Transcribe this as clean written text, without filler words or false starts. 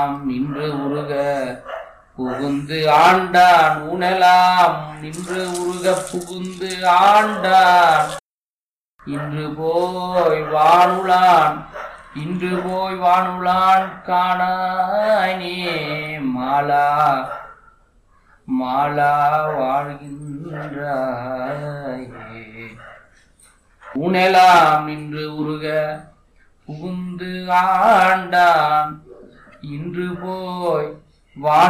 ஊனெலாம் நின்று உருக புகுந்து ஆண்டான் ஊனெலாம் நின்று உருக புகுந்து ஆண்டான் இன்று போய் வானுளான் காணானே மாலா மாலா வாழ்கின்றாயே ஊனெலாம் நின்று உருக புகுந்து ஆண்டான் இன்று போய்